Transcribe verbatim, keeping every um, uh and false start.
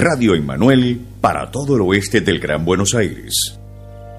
Radio Emmanuel para todo el oeste del Gran Buenos Aires.